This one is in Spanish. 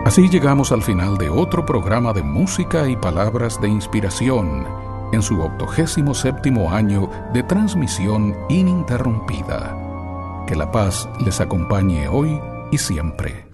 Así llegamos al final de otro programa de música y palabras de inspiración en su 87º año de transmisión ininterrumpida. Que la paz les acompañe hoy y siempre.